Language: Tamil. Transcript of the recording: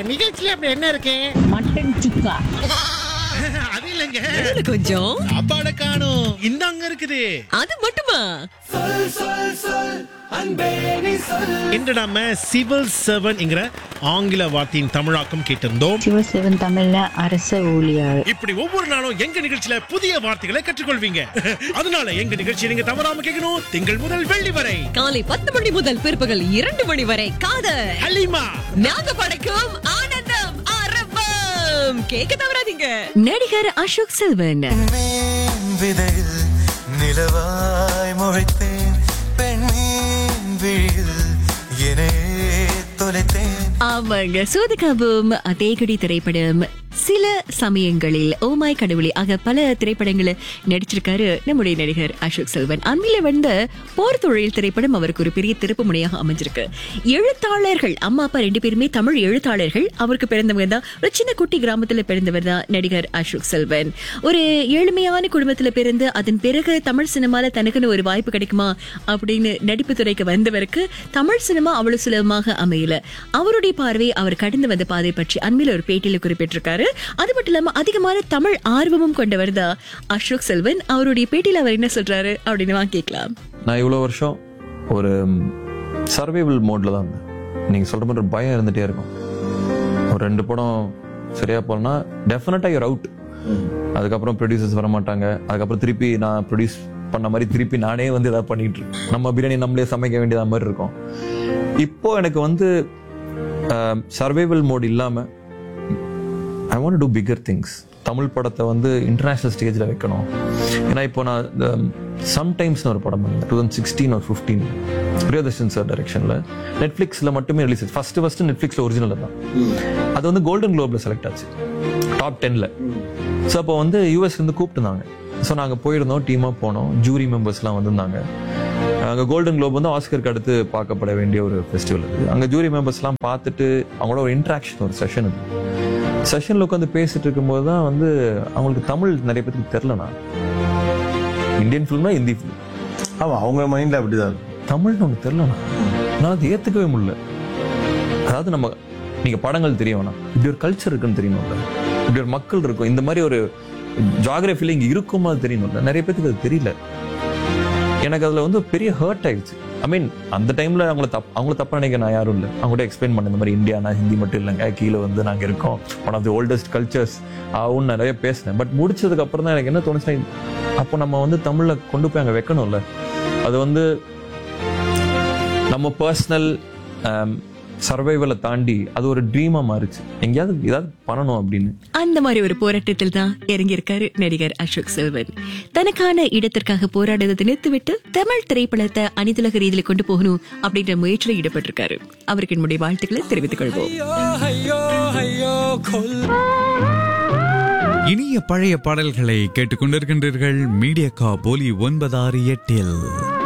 நிகழ்ச்சியில அப்படி என்ன இருக்கு? மட்டன் சுக்கா. அது இல்லங்க. கொஞ்சம் சாப்பாட காணோம். இந்தாங்க இருக்குது. அது மட்டுமா? இன்று நாம சிவில் சர்வன்ட் என்கிற ஆங்கில வார்த்தையின் தமிழாக்கம் கேட்டிருந்தோம். சிவசிவன் தமிழ்ல அரச ஊழியர். இப்படி ஒவ்வொரு நாளும் எங்க நிகழ்ச்சியில புதிய வார்த்தைகளை கற்றுக்கொள்வீங்க. அதனால எங்க நிகழ்ச்சியை நீங்க தவறாம கேட்கணும். திங்கள் முதல் வெள்ளி வரை காலை 10 மணி முதல் பிற்பகல் 2 மணி வரை காதல் ஹலிமா நாங்க படைக்கும் ஆனந்தம் ஆரம்பம். கேட்க தவறாதீங்க. நடிகர் அசோக் செல்வன் விதையில் நிலவாய் முளைத்தேன், பெண்ணின் விழியில் என்னையே தொலைத்தேன். ஆமாங்க, சோதகாவும் தேகடி திரைப்படம் சில சமயங்களில் ஓமாய் கடவுளே ஆக பல திரைப்படங்களை நடிச்சிருக்காரு நம்முடைய நடிகர் அசோக் செல்வன். அண்மையில வந்த போர் தொழில் திரைப்படம் அவருக்கு ஒரு பெரிய திருப்பு முனையாக அமைஞ்சிருக்கு. எழுத்தாளர்கள் அம்மா அப்பா 2 பேருமே தமிழ் எழுத்தாளர்கள். அவருக்கு பிறந்தவங்க தான் ஒரு சின்ன குட்டி கிராமத்துல பிறந்தவர் தான் நடிகர் அசோக் செல்வன். ஒரு ஏழ்மையான குடும்பத்துல பிறந்து அதன் பிறகு தமிழ் சினிமால தனக்குன்னு ஒரு வாய்ப்பு கிடைக்குமா அப்படின்னு நடிப்பு துறைக்கு வந்தவருக்கு தமிழ் சினிமா அவ்வளவு சுலபமாக அமையல. அவருடைய பார்வை அவர் கடந்து வந்த பாதை பற்றி அண்மையில ஒரு பேட்டியில குறிப்பிட்டிருக்காரு. அது மட்டும் இல்லாம அதிகமான தமிழ் ஆர்வமும் கொண்டவர் தான் அசோக் செல்வன். அவருடைய பேட்டியில அவர் என்ன சொல்றாரு அப்படின்னு கேட்கலாம். நான் இவ்வளவு வருஷம் ஒரு சர்வைவல் மோட்ல தான் இருந்தேன். நீங்க சொல்ற மாதிரி ஒரு பயம் இருந்துட்டே இருக்கும். ஒரு 2 படம் சரியா போனா டெஃபினட்டா யூர் அவுட். அதுக்கப்புறம் ப்ரொடியூசர்ஸ் வர மாட்டாங்க. அதுக்கப்புறம் திருப்பி நான் ப்ரொடியூஸ் பண்ண மாதிரி திருப்பி நானே வந்து ஏதாவது பண்ணிட்டு இருக்கேன். நம்ம பிரியாணி நம்மளே சமைக்க வேண்டியதா மாதிரி இருக்கும். இப்போ எனக்கு சர்வைவல் மோட் இல்லாம I want to do bigger things. Tamil படத்தை இன்டர்நேஷனல் ஸ்டேஜில் வைக்கணும். ஏன்னா இப்போ நான் சம்டைம்ஸ்னு ஒரு படம் பண்ணேன் 2016 or 15 பிரியதர்ஷன் சார் டைரக்ஷனில் நெட்ஃப்ளிக்ஸில் மட்டுமே ரிலீஸ் ஆச்சு. ஃபர்ஸ்ட் நெட்ஃப்ளிக்ஸில் ஒரிஜினல் தான். அது கோல்டன் குளோப்ல செலக்ட் ஆச்சு டாப் 10ல. ஸோ அப்போ யூஎஸ்லேருந்து கூப்பிட்டுருந்தாங்க. ஸோ நாங்கள் போயிருந்தோம், டீமாக போனோம். ஜூரி மெம்பர்ஸ்லாம் வந்திருந்தாங்க. அங்கே கோல்டன் குளோப் ஆஸ்கருக்கு அடுத்து பார்க்கப்பட வேண்டிய ஒரு ஃபெஸ்டிவல் அது. அங்கே ஜூரி மெம்பர்ஸ்லாம் பார்த்துட்டு அவங்களோட ஒரு இன்ட்ராக்ஷன், ஒரு செஷன் அது. செஷன்ல உட்காந்து பேசிட்டு இருக்கும்போது தான் அவங்களுக்கு தமிழ் நிறைய பேருக்கு தெரியலண்ணா. Indian ஃபிலிம்னா Hindi film. ஆமா, அவங்க மைண்ட்ல அப்படிதான் தமிழ்னு ஒன்று தெரியலண்ணா. நான் அதை ஏத்துக்கவே முடியல. அதாவது நீங்க படங்கள் தெரியணும்னா இப்படி ஒரு கல்ச்சர் இருக்குன்னு தெரியணும்ல, இப்படி ஒரு மக்கள் இருக்கும், இந்த மாதிரி ஒரு ஜியோகிராஃபில இங்க இருக்குமா தெரியணும்ல. நிறைய பேருக்கு அது தெரியல. எனக்கு அதுல பெரிய ஹர்ட் ஆயிடுச்சு. ஐ மீன் அந்த டைம்ல அவங்கள தப்பா நினைக்க நான் யாரும் இல்லை. அவங்க கூட எக்ஸ்பிளைன் பண்ண இந்த மாதிரி இந்தியானா ஹிந்தி மட்டும் இல்லைங்க, கீழே நாங்க இருக்கோம், one of the oldest cultures ஆகும்னு நிறைய பேசினேன். பட் முடிச்சதுக்கு அப்புறம் தான் எனக்கு என்ன தோணுச்சுன்னா, அப்போ நம்ம தமிழ்ல கொண்டு போய் அங்க வைக்கணும்ல. அது நம்ம பர்சனல் சர்வைவலை தாண்டி அது ஒரு ட்ரீமா மாறிச்சு. எங்கேயாவது ஏதாவது பண்ணணும் அப்படின்னு அந்த மாதிரி ஒரு போராட்டத்தில் தான் இறங்கியிருக்காரு நடிகர் அசோக் செல்வன். தனக்கான இடத்திற்காக போராடுவதை நிறுத்திவிட்டு தமிழ் திரைப்படத்தை அனைத்துலக ரீதியில கொண்டு போகணும் அப்படின்ற முயற்சியில் ஈடுபட்டிருக்காரு. அவருக்கு என்னுடைய வாழ்த்துக்களை தெரிவித்துக் கொள்வோம். இனிய பழைய பாடல்களை கேட்டுக்கொண்டிருக்கின்றீர்கள் மீடியா கா போலி 968.